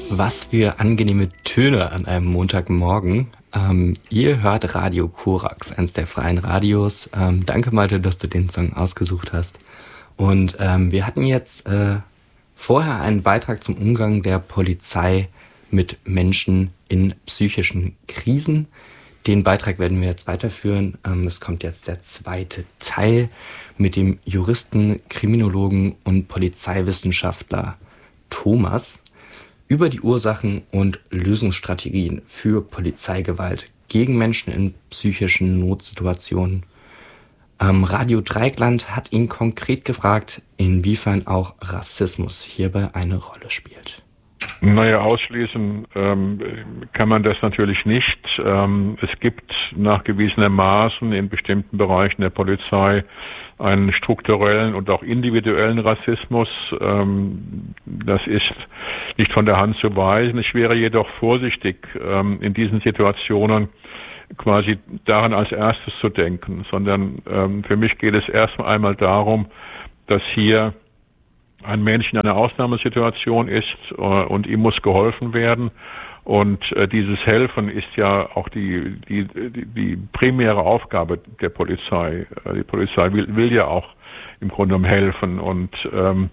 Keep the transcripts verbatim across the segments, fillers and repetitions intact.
Was für angenehme Töne an einem Montagmorgen. Ähm, ihr hört Radio Korax, eines der freien Radios. Ähm, danke, Malte, dass du den Song ausgesucht hast. Und ähm, wir hatten jetzt äh, vorher einen Beitrag zum Umgang der Polizei mit Menschen in psychischen Krisen. Den Beitrag werden wir jetzt weiterführen. Ähm, es kommt jetzt der zweite Teil mit dem Juristen, Kriminologen und Polizeiwissenschaftler Thomas über die Ursachen und Lösungsstrategien für Polizeigewalt gegen Menschen in psychischen Notsituationen. Ähm, Radio Dreieckland hat ihn konkret gefragt, inwiefern auch Rassismus hierbei eine Rolle spielt. Naja, ausschließen ähm, kann man das natürlich nicht. Ähm, es gibt nach gewiesenermaßen in bestimmten Bereichen der Polizei einen strukturellen und auch individuellen Rassismus. Ähm, das ist nicht von der Hand zu weisen. Ich wäre jedoch vorsichtig, ähm, in diesen Situationen quasi daran als erstes zu denken, sondern ähm, für mich geht es erst einmal darum, dass hier ein Mensch in einer Ausnahmesituation ist äh, und ihm muss geholfen werden. Und äh, dieses Helfen ist ja auch die, die, die, die primäre Aufgabe der Polizei. Äh, die Polizei will, will ja auch im Grunde genommen helfen. Und ähm,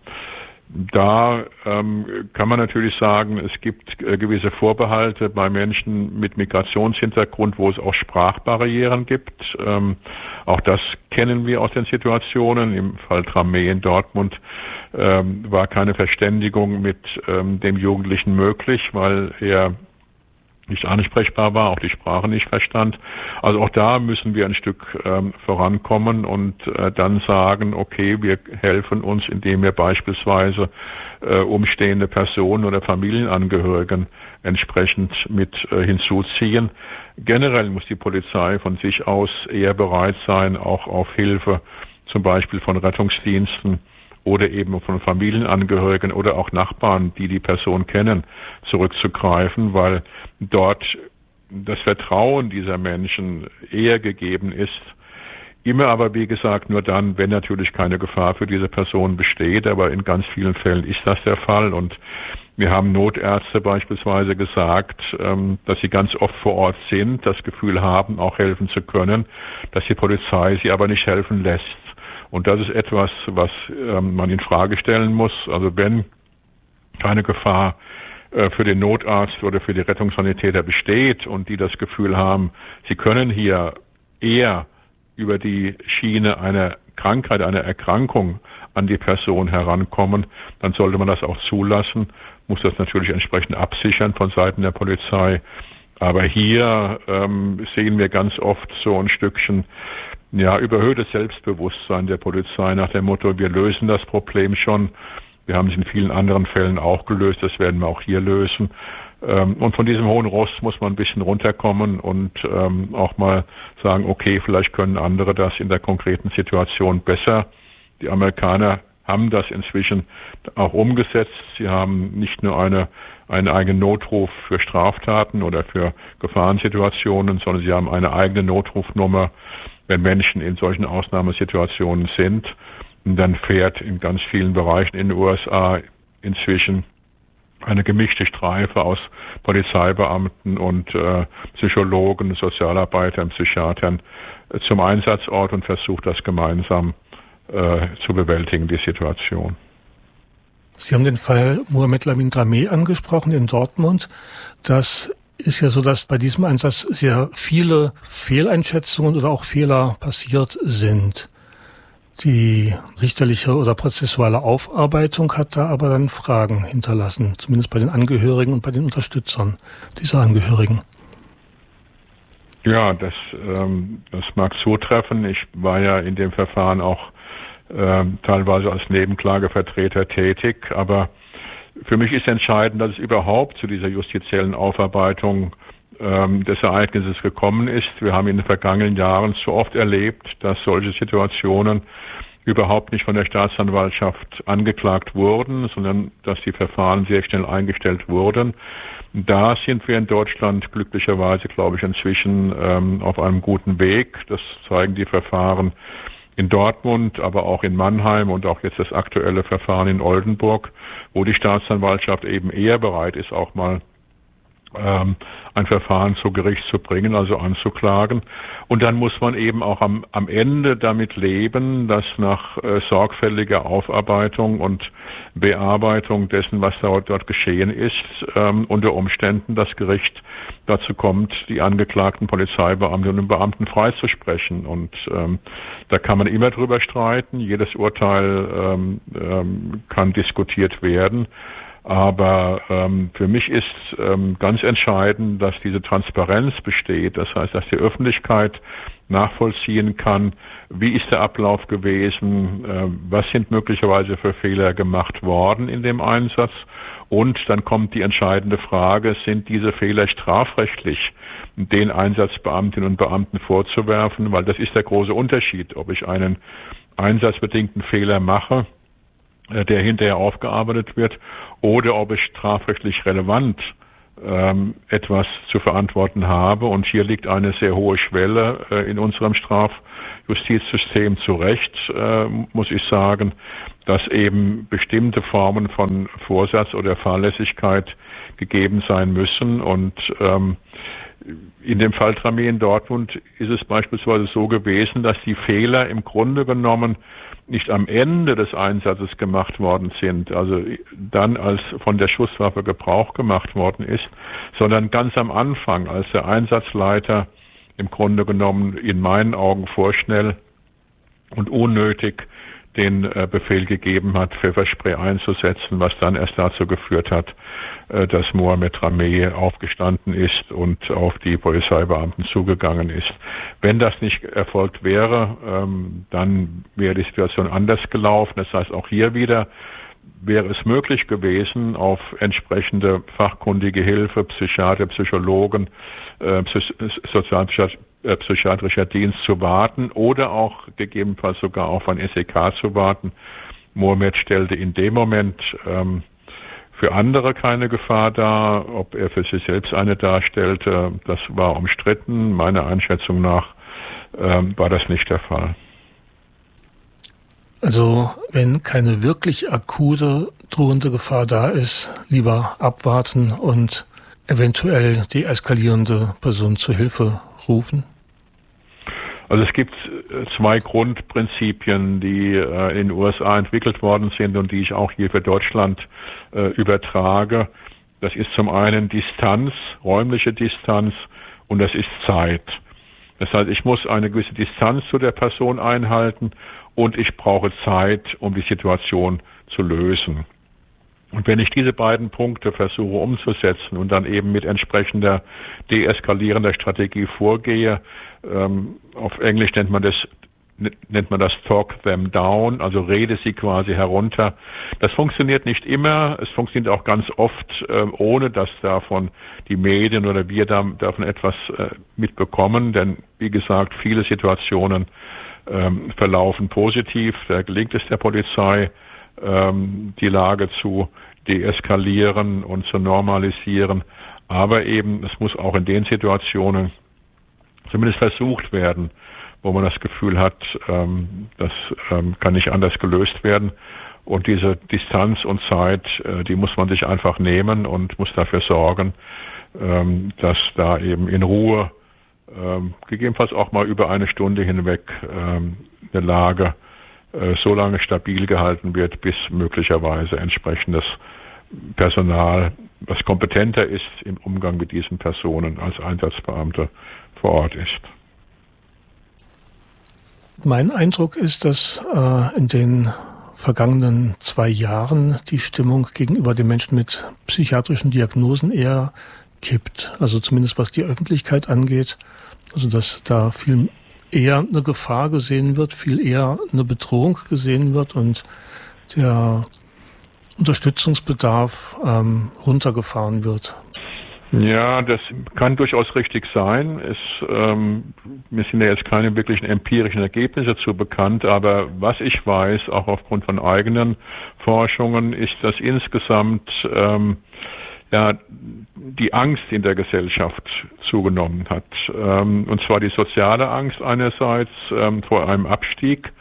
da ähm, kann man natürlich sagen, es gibt äh, gewisse Vorbehalte bei Menschen mit Migrationshintergrund, wo es auch Sprachbarrieren gibt. Ähm, auch das kennen wir aus den Situationen. Im Fall Tramé in Dortmund ähm, war keine Verständigung mit ähm, dem Jugendlichen möglich, weil er nicht ansprechbar war, auch die Sprache nicht verstand. Also auch da müssen wir ein Stück ähm, vorankommen und äh, dann sagen, okay, wir helfen uns, indem wir beispielsweise äh, umstehende Personen oder Familienangehörigen entsprechend mit äh, hinzuziehen. Generell muss die Polizei von sich aus eher bereit sein, auch auf Hilfe zum Beispiel von Rettungsdiensten oder eben von Familienangehörigen oder auch Nachbarn, die die Person kennen, zurückzugreifen, weil dort das Vertrauen dieser Menschen eher gegeben ist. Immer aber, wie gesagt, nur dann, wenn natürlich keine Gefahr für diese Person besteht, aber in ganz vielen Fällen ist das der Fall. Und wir haben Notärzte beispielsweise gesagt, dass sie ganz oft vor Ort sind, das Gefühl haben, auch helfen zu können, dass die Polizei sie aber nicht helfen lässt. Und das ist etwas, was ähm, man in Frage stellen muss. Also wenn keine Gefahr äh, für den Notarzt oder für die Rettungssanitäter besteht und die das Gefühl haben, sie können hier eher über die Schiene einer Krankheit, einer Erkrankung an die Person herankommen, dann sollte man das auch zulassen, muss das natürlich entsprechend absichern von Seiten der Polizei. Aber hier ähm, sehen wir ganz oft so ein Stückchen ja, überhöhtes Selbstbewusstsein der Polizei nach dem Motto, wir lösen das Problem schon. Wir haben es in vielen anderen Fällen auch gelöst, das werden wir auch hier lösen. Und von diesem hohen Ross muss man ein bisschen runterkommen und auch mal sagen, okay, vielleicht können andere das in der konkreten Situation besser. Die Amerikaner haben das inzwischen auch umgesetzt. Sie haben nicht nur eine, einen eigenen Notruf für Straftaten oder für Gefahrensituationen, sondern sie haben eine eigene Notrufnummer, wenn Menschen in solchen Ausnahmesituationen sind. Und dann fährt in ganz vielen Bereichen in den U S A inzwischen eine gemischte Streife aus Polizeibeamten und äh, Psychologen, Sozialarbeitern, Psychiatern äh, zum Einsatzort und versucht das gemeinsam äh, zu bewältigen, die Situation. Sie haben den Fall Mohamed Lamin Dramé angesprochen in Dortmund. Das ist ja so, dass bei diesem Einsatz sehr viele Fehleinschätzungen oder auch Fehler passiert sind. Die richterliche oder prozessuale Aufarbeitung hat da aber dann Fragen hinterlassen, zumindest bei den Angehörigen und bei den Unterstützern dieser Angehörigen. Ja, das, ähm, das mag zutreffen. Ich war ja in dem Verfahren auch ähm, teilweise als Nebenklagevertreter tätig, aber für mich ist entscheidend, dass es überhaupt zu dieser justiziellen Aufarbeitung ähm, des Ereignisses gekommen ist. Wir haben in den vergangenen Jahren zu oft erlebt, dass solche Situationen überhaupt nicht von der Staatsanwaltschaft angeklagt wurden, sondern dass die Verfahren sehr schnell eingestellt wurden. Da sind wir in Deutschland glücklicherweise, glaube ich, inzwischen ähm, auf einem guten Weg. Das zeigen die Verfahren in Dortmund, aber auch in Mannheim und auch jetzt das aktuelle Verfahren in Oldenburg, wo die Staatsanwaltschaft eben eher bereit ist, auch mal ähm, ein Verfahren zu Gericht zu bringen, also anzuklagen. Und dann muss man eben auch am, am Ende damit leben, dass nach äh, sorgfältiger Aufarbeitung und Bearbeitung dessen, was dort, dort geschehen ist, ähm, unter Umständen das Gericht dazu kommt, die angeklagten Polizeibeamtinnen und Beamten freizusprechen. Und ähm, da kann man immer drüber streiten. Jedes Urteil ähm, ähm, kann diskutiert werden. Aber ähm, für mich ist ähm, ganz entscheidend, dass diese Transparenz besteht. Das heißt, dass die Öffentlichkeit nachvollziehen kann, wie ist der Ablauf gewesen, äh, was sind möglicherweise für Fehler gemacht worden in dem Einsatz. Und dann kommt die entscheidende Frage, sind diese Fehler strafrechtlich den Einsatzbeamtinnen und Beamten vorzuwerfen? Weil das ist der große Unterschied, ob ich einen einsatzbedingten Fehler mache, der hinterher aufgearbeitet wird, oder ob ich strafrechtlich relevant ähm, etwas zu verantworten habe. Und hier liegt eine sehr hohe Schwelle äh, in unserem Strafjustizsystem zu Recht, äh, muss ich sagen, dass eben bestimmte Formen von Vorsatz oder Fahrlässigkeit gegeben sein müssen. Und ähm, in dem Fall Dramé in Dortmund ist es beispielsweise so gewesen, dass die Fehler im Grunde genommen nicht am Ende des Einsatzes gemacht worden sind, also dann, als von der Schusswaffe Gebrauch gemacht worden ist, sondern ganz am Anfang, als der Einsatzleiter im Grunde genommen in meinen Augen vorschnell und unnötig den äh, Befehl gegeben hat, Pfefferspray einzusetzen, was dann erst dazu geführt hat, äh, dass Mohamed Dramé aufgestanden ist und auf die Polizeibeamten zugegangen ist. Wenn das nicht erfolgt wäre, ähm, dann wäre die Situation anders gelaufen. Das heißt, auch hier wieder wäre es möglich gewesen, auf entsprechende fachkundige Hilfe, Psychiater, Psychologen, äh, Sozialpsychiater, psychiatrischer Dienst zu warten oder auch gegebenenfalls sogar auf ein S E K zu warten. Mohamed stellte in dem Moment ähm, für andere keine Gefahr dar. Ob er für sich selbst eine darstellte, das war umstritten. Meiner Einschätzung nach ähm, war das nicht der Fall. Also wenn keine wirklich akute drohende Gefahr da ist, lieber abwarten und eventuell die eskalierende Person zu Hilfe rufen? Also es gibt zwei Grundprinzipien, die äh, in den U S A entwickelt worden sind und die ich auch hier für Deutschland äh, übertrage. Das ist zum einen Distanz, räumliche Distanz, und das ist Zeit. Das heißt, ich muss eine gewisse Distanz zu der Person einhalten und ich brauche Zeit, um die Situation zu lösen. Und wenn ich diese beiden Punkte versuche umzusetzen und dann eben mit entsprechender deeskalierender Strategie vorgehe, ähm, auf Englisch nennt man das nennt man das Talk them down, also rede sie quasi herunter. Das funktioniert nicht immer, es funktioniert auch ganz oft, äh, ohne dass davon die Medien oder wir da, davon etwas äh, mitbekommen, denn wie gesagt, viele Situationen ähm, verlaufen positiv, da gelingt es der Polizei, ähm, die Lage zu deeskalieren und zu normalisieren, aber eben, es muss auch in den Situationen zumindest versucht werden, wo man das Gefühl hat, ähm, das ähm, kann nicht anders gelöst werden. Und diese Distanz und Zeit, äh, die muss man sich einfach nehmen und muss dafür sorgen, ähm, dass da eben in Ruhe, ähm, gegebenenfalls auch mal über eine Stunde hinweg, ähm, eine Lage äh, so lange stabil gehalten wird, bis möglicherweise entsprechendes Personal, was kompetenter ist im Umgang mit diesen Personen als Einsatzbeamte vor Ort ist. Mein Eindruck ist, dass äh, in den vergangenen zwei Jahren die Stimmung gegenüber den Menschen mit psychiatrischen Diagnosen eher kippt. Also zumindest was die Öffentlichkeit angeht. Also dass da viel eher eine Gefahr gesehen wird, viel eher eine Bedrohung gesehen wird und der Unterstützungsbedarf ähm, runtergefahren wird. Ja, das kann durchaus richtig sein. Es, ähm, mir sind ja jetzt keine wirklichen empirischen Ergebnisse dazu bekannt, aber was ich weiß, auch aufgrund von eigenen Forschungen, ist, dass insgesamt ähm, ja die Angst in der Gesellschaft zugenommen hat. Ähm, und zwar die soziale Angst einerseits ähm, vor einem Abstieg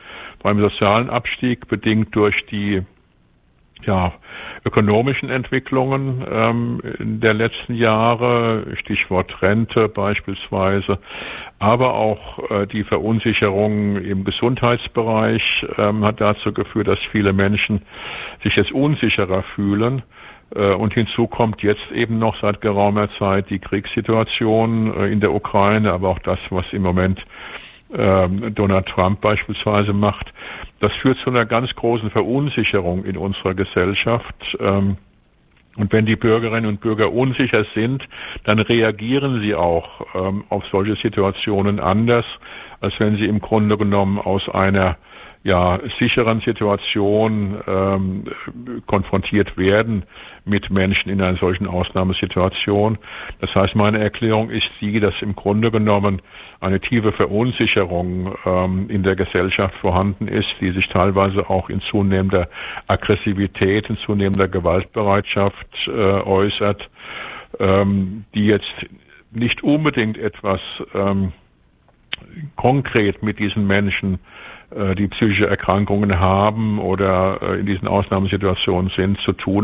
beim sozialen Abstieg, bedingt durch die ja, ökonomischen Entwicklungen ähm, der letzten Jahre, Stichwort Rente beispielsweise, aber auch äh, die Verunsicherung im Gesundheitsbereich ähm, hat dazu geführt, dass viele Menschen sich jetzt unsicherer fühlen. Äh, und hinzu kommt jetzt eben noch seit geraumer Zeit die Kriegssituation äh, in der Ukraine, aber auch das, was im Moment Donald Trump beispielsweise macht. Das führt zu einer ganz großen Verunsicherung in unserer Gesellschaft. Und wenn die Bürgerinnen und Bürger unsicher sind, dann reagieren sie auch auf solche Situationen anders, als wenn sie im Grunde genommen aus einer ja, sicheren Situation ähm, konfrontiert werden mit Menschen in einer solchen Ausnahmesituation. Das heißt, meine Erklärung ist die, dass im Grunde genommen eine tiefe Verunsicherung ähm, in der Gesellschaft vorhanden ist, die sich teilweise auch in zunehmender Aggressivität, in zunehmender Gewaltbereitschaft äh, äußert, ähm, die jetzt nicht unbedingt etwas ähm, konkret mit diesen Menschen, die psychische Erkrankungen haben oder in diesen Ausnahmesituationen sind, zu tun